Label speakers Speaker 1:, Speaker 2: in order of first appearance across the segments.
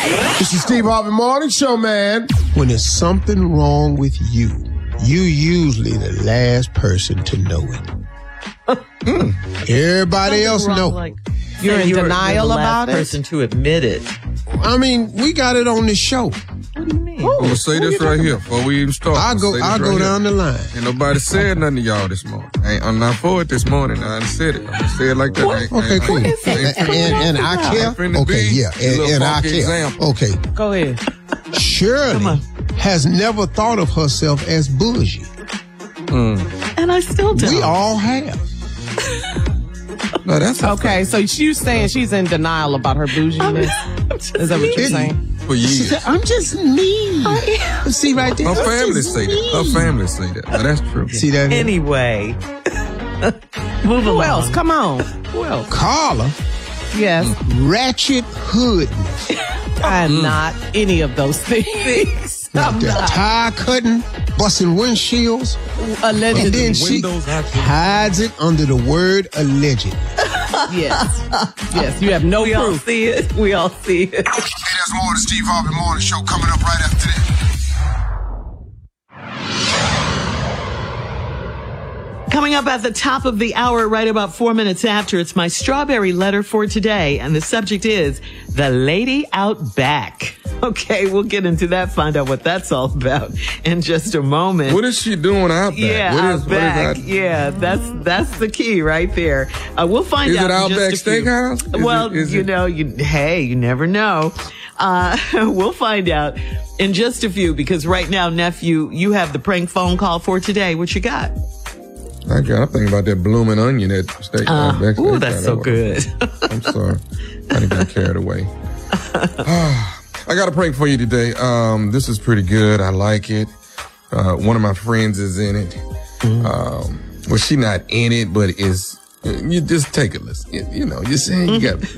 Speaker 1: This is Steve Harvey Morning Show, man. When there's something wrong with you, you usually the last person to know it. Everybody else know.
Speaker 2: Like
Speaker 3: you're in denial about it?
Speaker 2: You're the last person to admit it.
Speaker 1: I mean, we got it on the show.
Speaker 2: What do you mean?
Speaker 4: I'm gonna say this right here before we even start.
Speaker 1: I'll go down the line.
Speaker 4: Ain't nobody said nothing to y'all this morning. I'm not for it this morning. I done said it. I'm gonna say it like that.
Speaker 1: Okay, cool. And I care. Okay, yeah. And I care. Okay.
Speaker 3: Go ahead.
Speaker 1: Shirley has never thought of herself as bougie.
Speaker 2: And I still don't.
Speaker 1: We all have.
Speaker 4: No, that's
Speaker 3: okay. So she's saying she's in denial about her bouginess. Is that what you're saying?
Speaker 4: For years.
Speaker 1: I'm just me. See right there.
Speaker 4: Her family say that. Her family say that. Now, that's true.
Speaker 1: See that?
Speaker 2: Anyway. Move
Speaker 3: Who
Speaker 2: along.
Speaker 3: else? Come on. Who else?
Speaker 1: Carla.
Speaker 3: Yes.
Speaker 1: Ratchet hood.
Speaker 3: I'm not any of those things. I'm
Speaker 1: The
Speaker 3: not.
Speaker 1: tire cutting, busting windshields.
Speaker 3: Allegedly.
Speaker 1: And then she hides it under the word alleged.
Speaker 3: Yes. Yes. You have no
Speaker 2: We all
Speaker 3: proof.
Speaker 2: see it. We all see it.
Speaker 1: Hey, there's more of the Steve Harvey Morning Show coming up right after this.
Speaker 2: Coming up at the top of the hour, right about 4 minutes after, it's my strawberry letter for today. And the subject is The Lady Out Back. Okay, we'll get into that, find out what that's all about in just a moment.
Speaker 4: What is she doing out back?
Speaker 2: Yeah,
Speaker 4: What
Speaker 2: Outback.
Speaker 4: is
Speaker 2: Yeah, that's the key right there. We'll find
Speaker 4: Is
Speaker 2: out.
Speaker 4: it
Speaker 2: in
Speaker 4: Outback
Speaker 2: just a few.
Speaker 4: Steakhouse?
Speaker 2: Well, you never know. We'll find out in just a few, because right now, nephew, you have the prank phone call for today. What you got?
Speaker 4: I'm thinking about that blooming onion at steak. Outback
Speaker 2: Ooh,
Speaker 4: Steakhouse.
Speaker 2: that's so good.
Speaker 4: I'm sorry. I didn't get carried away. I got a prank for you today. This is pretty good. I like it. One of my friends is in it. Well, she not in it, but you just take a listen. You're saying you got,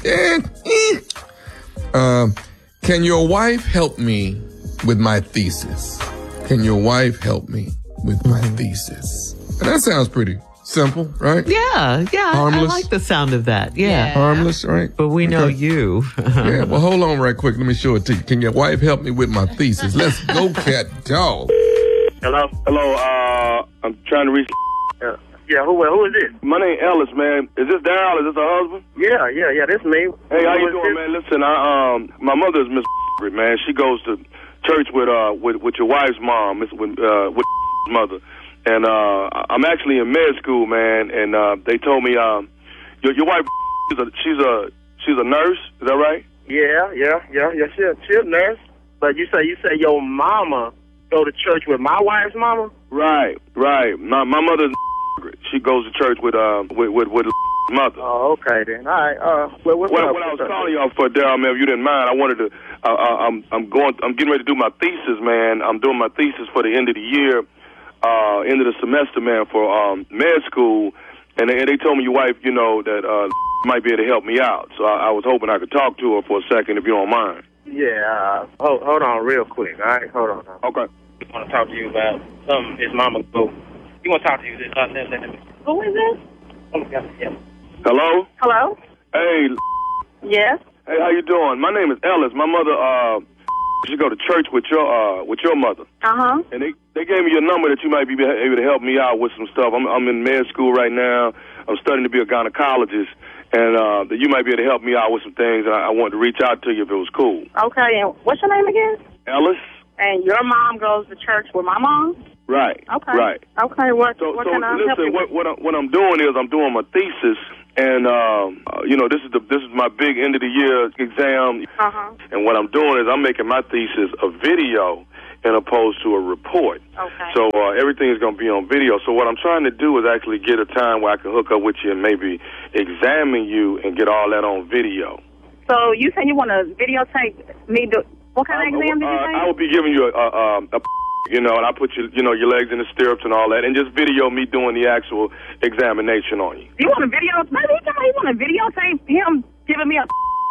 Speaker 4: can your wife help me with my thesis? Can your wife help me with my thesis? And that sounds pretty simple, right?
Speaker 2: Yeah.
Speaker 4: Harmless.
Speaker 2: I like the sound of that. Yeah.
Speaker 4: Harmless, right?
Speaker 2: But we know you.
Speaker 4: Yeah, well, hold on right quick. Let me show it to you. Can your wife help me with my thesis? Let's go, cat dog.
Speaker 5: Hello, I'm trying to reach. Yeah, who is this? My name Ellis, man. Is this Daryl? Is this her husband? Yeah, this me. Hey, how you doing, man? Listen, my mother's Miss man. She goes to church with your wife's mom, with mother, and I'm actually in med school, man. And they told me your wife she's a nurse. Is that right? Yeah. She's a nurse. But you say your mama go to church with my wife's mama? Right. My mother's she goes to church with mother. Oh, okay then. All right. What I was calling y'all for, Daryl, man, if you didn't mind, I wanted to. I'm getting ready to do my thesis, man. I'm doing my thesis for the end of the year, end of the semester, man, for med school, and they told me your wife, that might be able to help me out. So I was hoping I could talk to her for a second, if you don't mind. Yeah. Hold on, real quick. All right. Hold on. Okay. I want to talk to you about something his mama go. He want to talk to you.
Speaker 6: Who is this?
Speaker 5: Hello?
Speaker 6: Hello?
Speaker 5: Hey.
Speaker 6: Yes?
Speaker 5: Hey, how you doing? My name is Ellis. My mother, she go to church with your mother.
Speaker 6: Uh-huh.
Speaker 5: And they gave me your number that you might be able to help me out with some stuff. I'm in med school right now. I'm studying to be a gynecologist. And that you might be able to help me out with some things. And I wanted to reach out to you if it was cool.
Speaker 6: Okay, and what's your name again?
Speaker 5: Ellis.
Speaker 6: And your mom goes to church with my mom?
Speaker 5: Right.
Speaker 6: Okay.
Speaker 5: Right.
Speaker 6: Okay. What
Speaker 5: So
Speaker 6: can I help
Speaker 5: listen,
Speaker 6: you with?
Speaker 5: what I'm doing is I'm doing my thesis, and this is my big end of the year exam.
Speaker 6: Uh-huh.
Speaker 5: And what I'm doing is I'm making my thesis a video, as opposed to a report.
Speaker 6: Okay.
Speaker 5: So everything is going to be on video. So what I'm trying to do is actually get a time where I can hook up with you and maybe examine you and get all that on video.
Speaker 6: So you say you want to videotape me do what kind of exam did you say?
Speaker 5: I will be giving you and I put your legs in the stirrups and all that, and just video me doing the actual examination on you.
Speaker 6: You want a video? Maybe you want to videotape him giving me a.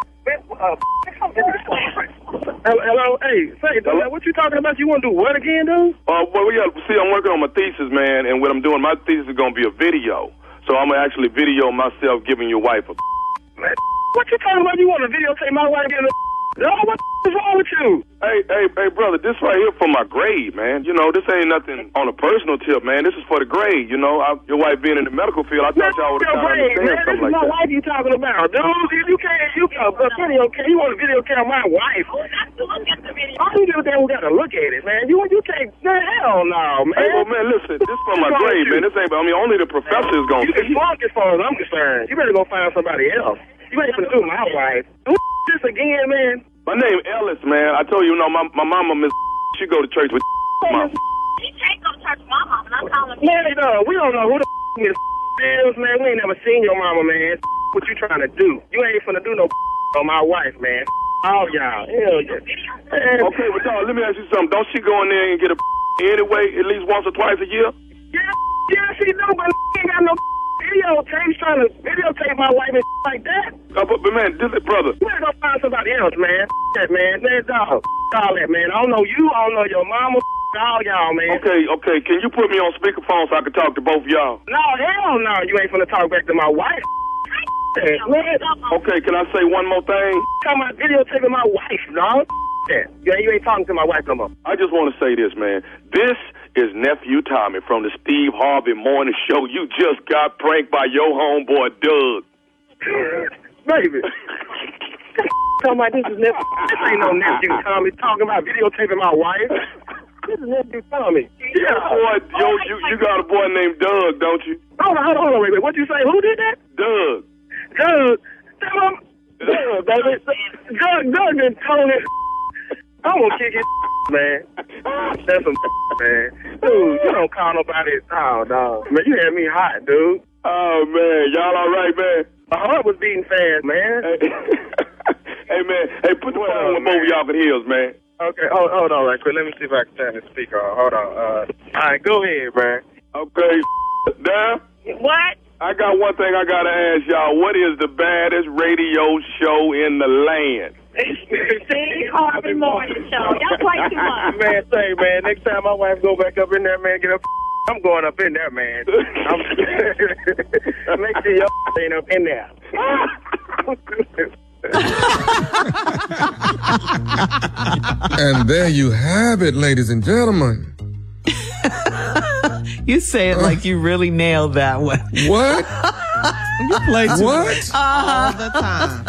Speaker 5: Hello, hey, say, what you talking about? You want to do what again, dude? See, I'm working on my thesis, man, and what I'm doing, my thesis is going to be a video. So I'm going to actually video myself giving your wife a. Man, what you talking about? You want to videotape my wife giving a. No, what is wrong with you? Hey, brother, this right here for my grade, man. You know, this ain't nothing on a personal tip, man. This is for the grade, you know. Your wife being in the medical field, I thought y'all would have understand something like that. This is my wife you talking about, dude. You can't, you want to video camera my wife. Oh, that's to look at the video. All you do is we got to look at it, man. You can't, hell no, man. Hey, well, man, listen, this is for my grade, man. This ain't, only the professor is going to see. You can as far as I'm concerned. You better go find somebody else. You ain't gonna do my wife. Do this again, man. My name Ellis, man. I told you, my mama, Miss, she go to church with mama.
Speaker 6: She can't go to church with my mama, and I'm calling
Speaker 5: man, we don't know who the Miss is, man. We ain't never seen your mama, man. What you trying to do? You ain't finna do no on my wife, man. All y'all. Hell yeah. Man. Okay, but dog, let me ask you something. Don't she go in there and get a anyway, at least once or twice a year? Yeah, she do, but ain't got no videotape, trying to videotape my wife and like that. But man, this is brother. You better go find somebody else, man. That man, dog. All that, man. I don't know you. I don't know your mama. All y'all, man. Okay. Can you put me on speakerphone so I can talk to both of y'all? No, hell no. You ain't finna talk back to my wife. Okay, can I say one more thing? Talking about videotaping my wife, dog. Yeah, you ain't talking to my wife no more. I just want to say this, man. This is Nephew Tommy from the Steve Harvey Morning Show. You just got pranked by your homeboy, Doug. Baby. Talking about this is Nephew. This ain't no Nephew Tommy talking about videotaping my wife. This is Nephew Tommy. Yeah, boy, you got a boy named Doug, don't you? Hold on, wait. What'd you say? Who did that? Doug. Doug, baby. Doug done told it. I'm gonna kick his man. That's some man. Dude, you don't call nobody. Oh, dog. Man, you had me hot, dude. Oh, man. Y'all all right, man? My heart was beating fast, man. Hey, man. Hey, put the phone on both of y'all for heels, man. Okay, hold on right quick. Let me see if I can turn the speaker on. Hold on. All right, go ahead, man. Okay. Down. What? I got one thing I gotta ask y'all. What is the baddest radio show in the land? Steve Harvey Morning Show. Y'all play too much. Man, say, man, next time my wife go back up in there, man, get up. I'm going up in there, man. Make sure your ain't up in there.
Speaker 4: And there you have it, ladies and gentlemen.
Speaker 2: You say it like you really nailed that one.
Speaker 4: What?
Speaker 3: You play too
Speaker 4: much?
Speaker 3: All the time.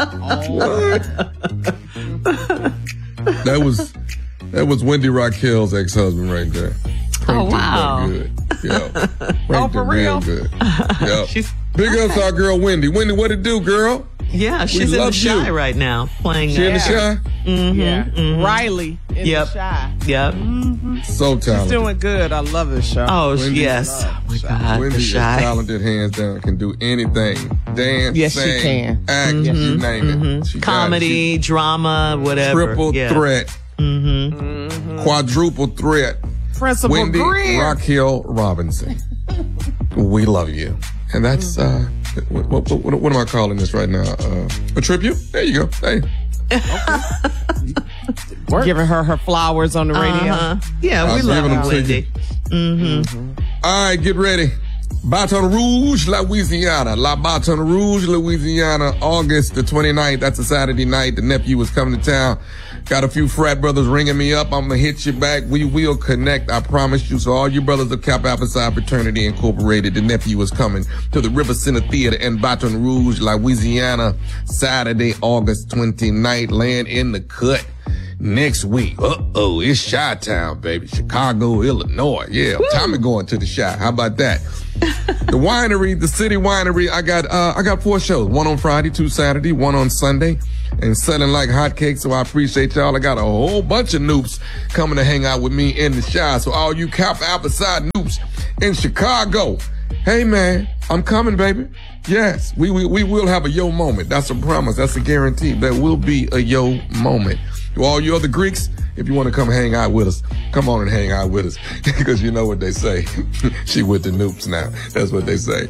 Speaker 4: What? That was Wendy Raquel's ex-husband right there.
Speaker 2: Oh, wow.
Speaker 4: Good. Yeah.
Speaker 3: Oh, for real?
Speaker 4: Good. Yeah. Big ups to our girl Wendy. Wendy, what it do, girl?
Speaker 2: Yeah, she's in the Chi right now playing.
Speaker 4: She in the Chi?
Speaker 2: Mm-hmm,
Speaker 3: yeah.
Speaker 2: Mm-hmm.
Speaker 3: Riley in the Chi.
Speaker 2: Yep.
Speaker 3: Mm-hmm.
Speaker 4: So talented.
Speaker 3: She's doing good. I love this show.
Speaker 2: Oh, yes. Oh, my God.
Speaker 4: Wendy is talented, hands down. Can do anything. Dance,
Speaker 3: yes,
Speaker 4: sing,
Speaker 3: she can.
Speaker 4: act, you name it. She
Speaker 2: comedy, drama, whatever.
Speaker 4: Triple threat. Quadruple threat.
Speaker 3: Principal
Speaker 4: Wendy
Speaker 3: Greer.
Speaker 4: Raquel Robinson. We love you. And that's, what am I calling this right now? A tribute? There you go. Hey.
Speaker 3: Giving her flowers on the radio.
Speaker 2: Yeah, we love her, Wendy.
Speaker 4: All right, get ready. Baton Rouge, Louisiana. La Baton Rouge, Louisiana, August the 29th. That's a Saturday night. The nephew is coming to town. Got a few frat brothers ringing me up. I'm going to hit you back. We will connect. I promise you. So all you brothers of Kappa Alpha Psi Fraternity Incorporated, the nephew is coming to the River Center Theater in Baton Rouge, Louisiana, Saturday, August 29th. Land in the cut. Next week, it's Chi-Town, baby. Chicago, Illinois. Yeah, Tommy going to the Chi. How about that? The winery, the city winery, I got 4 shows. 1 on Friday, 2 Saturday, 1 on Sunday, and selling like hotcakes. So I appreciate y'all. I got a whole bunch of noobs coming to hang out with me in the Chi. So all you Kappa Alpha Psi noobs in Chicago, hey man, I'm coming, baby. Yes, we will have a yo moment. That's a promise. That's a guarantee. There will be a yo moment. To all you other Greeks, if you want to come hang out with us, come on and hang out with us. Because you know what they say. She with the noobs now. That's what they say.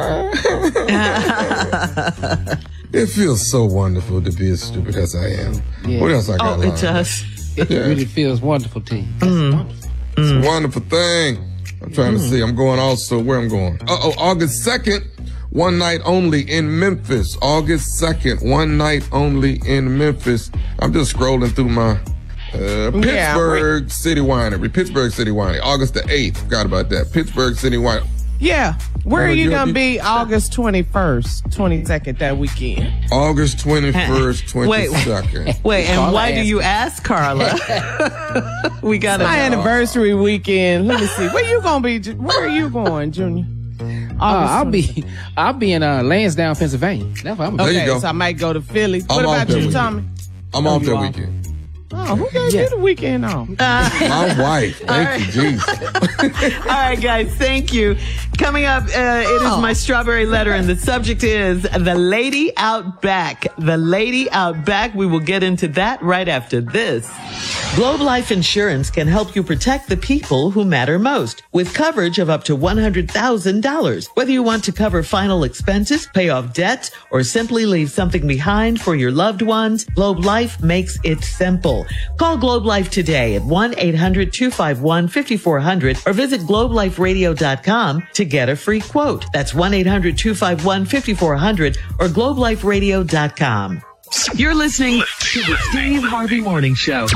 Speaker 4: It feels so wonderful to be as stupid as I am. Yeah. What else I got?
Speaker 2: It does.
Speaker 7: It really feels wonderful to you.
Speaker 4: It's a wonderful thing. I'm trying to see. I'm going also where I'm going. August 2nd. one night only in Memphis, August 2nd, one night only in Memphis. I'm just scrolling through my Pittsburgh City Winery, August the 8th. Forgot about that. Pittsburgh City Winery.
Speaker 3: Yeah. Where are you going to be August 21st, 22nd, that weekend?
Speaker 4: August 21st, 22nd.
Speaker 2: Wait, and why do you ask, Carla? We got
Speaker 3: my anniversary weekend. Let me see. Where you going to be? Where are you going, Junior?
Speaker 7: I'll be in Lansdowne, Pennsylvania. That's where I'm going.
Speaker 4: There you go.
Speaker 3: So I might go to Philly. What about you, Tommy?
Speaker 4: I'm off that weekend.
Speaker 3: Oh, who gave you the weekend off?
Speaker 4: My wife. Thank you, jeez.
Speaker 2: All right, guys, thank you. Coming up, it is my strawberry letter, and the subject is The Lady Out Back. The Lady Out Back. We will get into that right after this. Globe Life Insurance can help you protect the people who matter most with coverage of up to $100,000. Whether you want to cover final expenses, pay off debts, or simply leave something behind for your loved ones, Globe Life makes it simple. Call Globe Life today at 1-800-251-5400 or visit globeliferadio.com to get a free quote. That's 1-800-251-5400 or globeliferadio.com. You're listening to the Steve Harvey Morning Show.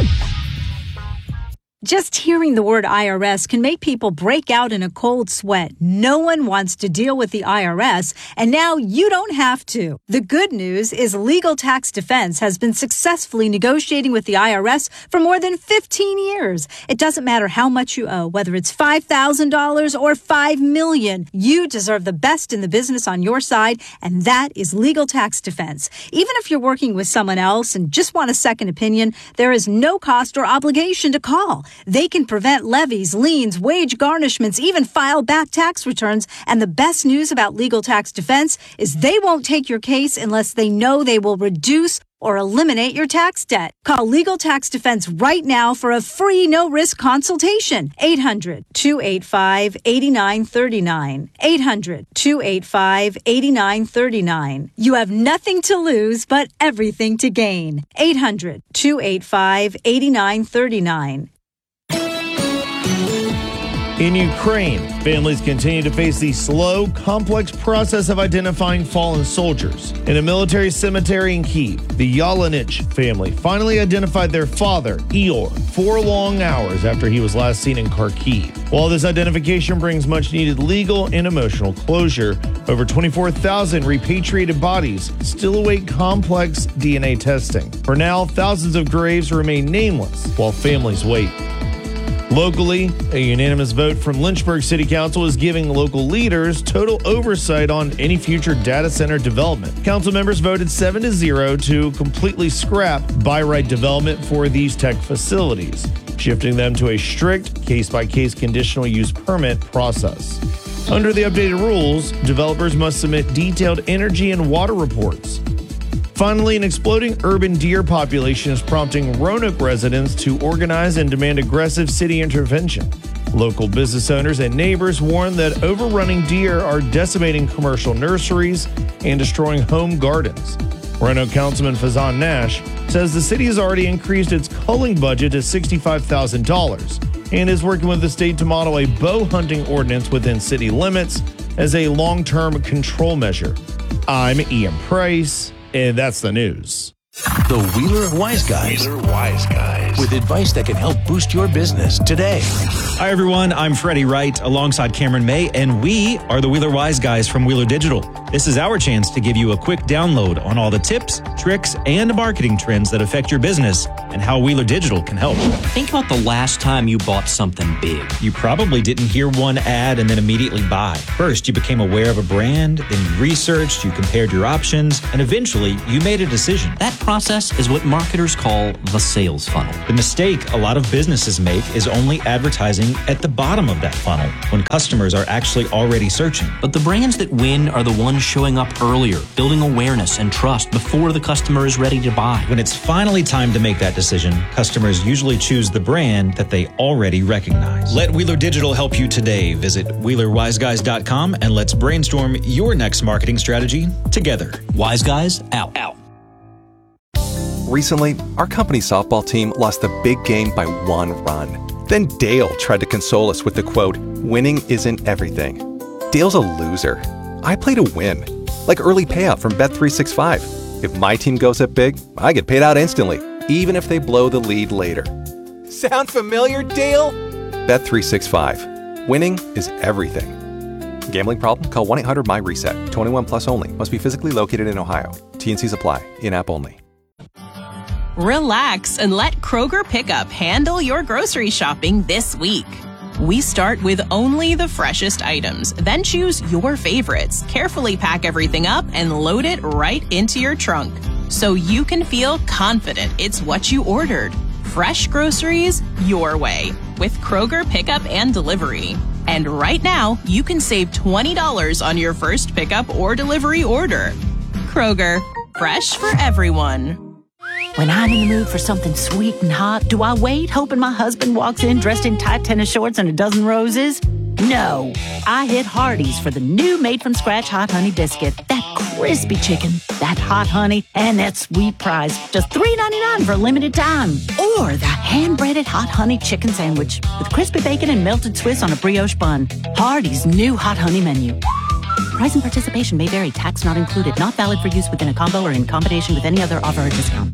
Speaker 8: Just hearing the word IRS can make people break out in a cold sweat. No one wants to deal with the IRS, and now you don't have to. The good news is Legal Tax Defense has been successfully negotiating with the IRS for more than 15 years. It doesn't matter how much you owe, whether it's $5,000 or $5 million. You deserve the best in the business on your side, and that is Legal Tax Defense. Even if you're working with someone else and just want a second opinion, there is no cost or obligation to call. They can prevent levies, liens, wage garnishments, even file back tax returns. And the best news about Legal Tax Defense is they won't take your case unless they know they will reduce or eliminate your tax debt. Call Legal Tax Defense right now for a free no-risk consultation. 800-285-8939. 800-285-8939. You have nothing to lose but everything to gain. 800-285-8939.
Speaker 9: In Ukraine, families continue to face the slow, complex process of identifying fallen soldiers. In a military cemetery in Kyiv, the Yalenich family finally identified their father, Eor, 4 long hours after he was last seen in Kharkiv. While this identification brings much-needed legal and emotional closure, over 24,000 repatriated bodies still await complex DNA testing. For now, thousands of graves remain nameless while families wait. Locally, a unanimous vote from Lynchburg City Council is giving local leaders total oversight on any future data center development. Council members voted 7-0 to completely scrap by-right development for these tech facilities, shifting them to a strict case-by-case conditional use permit process. Under the updated rules, developers must submit detailed energy and water reports. Finally, an exploding urban deer population is prompting Roanoke residents to organize and demand aggressive city intervention. Local business owners and neighbors warn that overrunning deer are decimating commercial nurseries and destroying home gardens. Roanoke Councilman Fazan Nash says the city has already increased its culling budget to $65,000 and is working with the state to model a bow hunting ordinance within city limits as a long-term control measure. I'm Ian Price, and that's the news.
Speaker 10: The Wheeler Wise Guys. With advice that can help boost your business today.
Speaker 11: Hi, everyone. I'm Freddie Wright alongside Cameron May, and we are the Wheeler Wise Guys from Wheeler Digital. This is our chance to give you a quick download on all the tips, tricks, and marketing trends that affect your business and how Wheeler Digital can help.
Speaker 12: Think about the last time you bought something big.
Speaker 11: You probably didn't hear one ad and then immediately buy. First, you became aware of a brand, then you researched, you compared your options, and eventually you made a decision.
Speaker 12: That process is what marketers call the sales funnel.
Speaker 11: The mistake a lot of businesses make is only advertising at the bottom of that funnel when customers are actually already searching.
Speaker 12: But the brands that win are the ones showing up earlier, building awareness and trust before the customer is ready to buy.
Speaker 11: When it's finally time to make that decision, customers usually choose the brand that they already recognize. Let Wheeler Digital help you today. Visit WheelerWiseGuys.com and let's brainstorm your next marketing strategy together.
Speaker 12: Wise Guys, out.
Speaker 13: Recently, our company softball team lost the big game by 1 run. Then Dale tried to console us with the quote, "Winning isn't everything." Dale's a loser. I play to win. Like early payout from Bet365. If my team goes up big, I get paid out instantly, even if they blow the lead later.
Speaker 14: Sound familiar, Dale?
Speaker 13: Bet365. Winning is everything. Gambling problem? Call 1-800-MY-RESET. 21 plus only. Must be physically located in Ohio. T&Cs apply. In-app only.
Speaker 15: Relax and let Kroger Pickup handle your grocery shopping this week. We start with only the freshest items, then choose your favorites, carefully pack everything up, and load it right into your trunk so you can feel confident it's what you ordered. Fresh groceries your way with Kroger Pickup and Delivery. And right now, you can save $20 on your first pickup or delivery order. Kroger, fresh for everyone.
Speaker 16: When I'm in the mood for something sweet and hot, do I wait hoping my husband walks in dressed in tight tennis shorts and a dozen roses? No. I hit Hardee's for the new made-from-scratch Hot Honey Biscuit. That crispy chicken, that hot honey, and that sweet prize. Just $3.99 for a limited time. Or the hand-breaded Hot Honey Chicken Sandwich with crispy bacon and melted Swiss on a brioche bun. Hardee's new Hot Honey menu. Price and participation may vary. Tax not included. Not valid for use within a combo or in combination with any other offer or discount.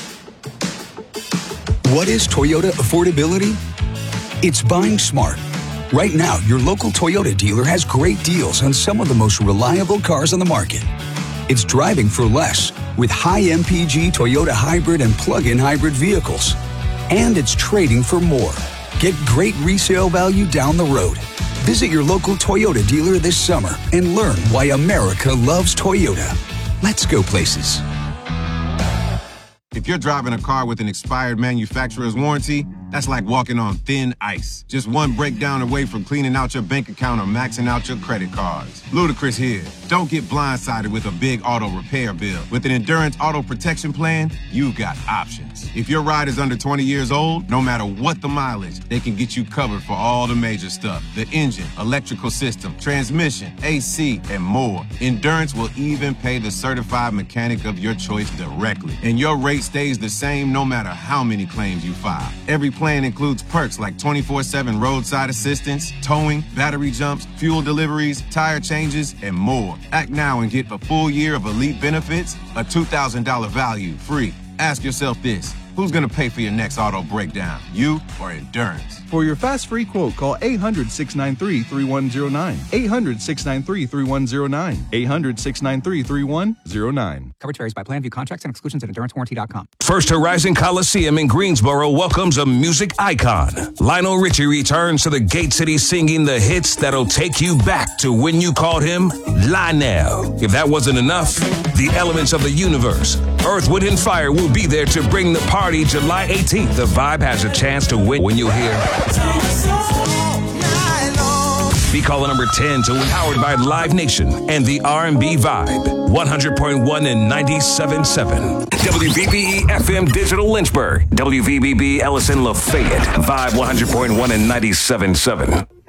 Speaker 17: What is Toyota affordability? It's buying smart. Right now, your local Toyota dealer has great deals on some of the most reliable cars on the market. It's driving for less with high MPG Toyota hybrid and plug-in hybrid vehicles. And it's trading for more. Get great resale value down the road. Visit your local Toyota dealer this summer and learn why America loves Toyota. Let's go places.
Speaker 18: If you're driving a car with an expired manufacturer's warranty, that's like walking on thin ice. Just one breakdown away from cleaning out your bank account or maxing out your credit cards. Ludacris here. Don't get blindsided with a big auto repair bill. With an Endurance Auto Protection Plan, you've got options. If your ride is under 20 years old, no matter what the mileage, they can get you covered for all the major stuff. The engine, electrical system, transmission, AC, and more. Endurance will even pay the certified mechanic of your choice directly. And your rate stays the same no matter how many claims you file. Every plan includes perks like 24/7 roadside assistance, towing, battery jumps, fuel deliveries, tire changes, and more. Act now and get a full year of elite benefits, a $2,000 value free. Ask yourself this: who's going to pay for your next auto breakdown, you or Endurance?
Speaker 19: For your fast free quote, call 800-693-3109. 800-693-3109. 800-693-3109.
Speaker 20: Coverage varies by plan. View contracts and exclusions at EnduranceWarranty.com.
Speaker 21: First Horizon Coliseum in Greensboro welcomes a music icon. Lionel Richie returns to the Gate City singing the hits that'll take you back to when you called him Lionel. If that wasn't enough, the elements of the universe, Earth, Wind, and Fire will be there to bring the party July 18th. The vibe has a chance to win when you hear Be caller number 10 to Powered by Live Nation and the R&B Vibe. 100.1 and 97.7. WVBE FM Digital Lynchburg. WVBB Ellison Lafayette. Vibe 100.1 and 97.7.